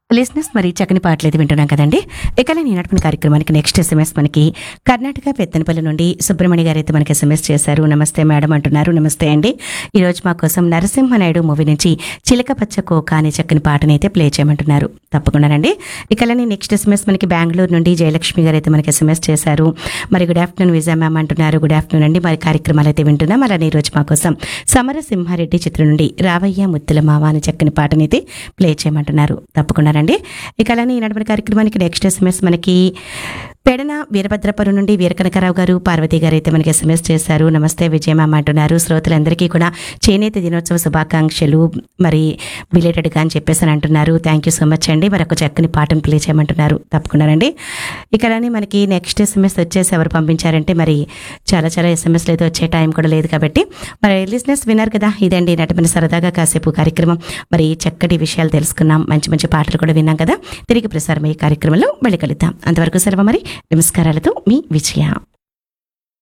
Listeners మరి చక్కని పాటలైతే వింటున్నాం కదండి. ఇక నేను నడిపిన కార్యక్రమానికి నెక్స్ట్ ఎస్ఎంఎస్ మనకి కర్ణాటక పెత్తనపల్లి నుండి సుబ్రహ్మణ్య గారు అయితే మనకి ఎస్ఎంఎస్ చేశారు. నమస్తే మేడం అంటున్నారు. నమస్తే అండి. ఈరోజు మా కోసం నరసింహనాయుడు మూవీ నుంచి చిలక పచ్చ కోక అనే చక్కని పాటని అయితే ప్లే చేయమంటున్నారు. తప్పకుండానండి. ఇక నెక్స్ట్ ఎస్ఎంఎస్ మనకి బెంగళూరు నుండి జయలక్ష్మి గారు అయితే మనకి ఎస్ఎంఎస్ చేశారు. మరి గుడ్ ఆఫ్టర్నూన్ విజయ మ్యామ్ అంటున్నారు. గుడ్ ఆఫ్టర్నూన్ అండి. మరి కార్యక్రమాలు అయితే వింటున్నాం. అలానే ఈరోజు మా కోసం సమరసింహారెడ్డి చిత్రం నుండి రావయ్య ముత్తుల మావ అనే చక్కని పాటని అయితే ప్లే చేయమంటున్నారు. తప్పకుండా ఇక అలానే ఈనాటి కార్యక్రమానికి నెక్స్ట్ ఎస్ఎంఎస్ మనకి పెడన వీరభద్రపురం నుండి వీరకనకరావు గారు పార్వతి గారు అయితే మనకి ఎస్ఎంఎస్ చేశారు. నమస్తే విజయమామ అంటున్నారు. శ్రోతలందరికీ కూడా చేనేత దినోత్సవ శుభాకాంక్షలు మరి బిలేటెడ్గా అని చెప్పేసి అని అంటున్నారు. థ్యాంక్ యూ సో మచ్ అండి. మరి ఒక చక్కని పాటను ప్లే చేయమంటున్నారు. తప్పకుండానండి. ఇక అలానే మనకి నెక్స్ట్ ఎస్ఎంఎస్ వచ్చేసి ఎవరు పంపించారంటే మరి చాలా చాలా ఎస్ఎంఎస్లు అయితే వచ్చే టైం కూడా లేదు కాబట్టి మరి లిసనర్స్ విన్నారు కదా. ఇదండి నటమని సరదాగా కాసేపు కార్యక్రమం. మరి చక్కటి విషయాలు తెలుసుకున్నాం. మంచి మంచి పాటలు కూడా విన్నాం కదా. తిరిగి ప్రసారం ఈ కార్యక్రమంలో మళ్ళీ కలుద్దాం. అంతవరకు సెలవు. మరి నమస్కారాలతో మీ విజయ.